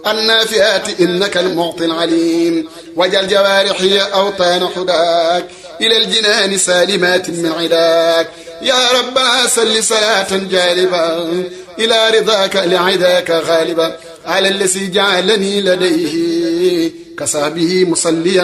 النافئات إنك المعطي العليم. واجعل جوارحي أوطان حداك إلى الجنان سالمات من عداك. يا ربنا صل صلاة جالبة إلى رضاك لعداك غالبا على الذي جعلني لديه كصحبه مصليا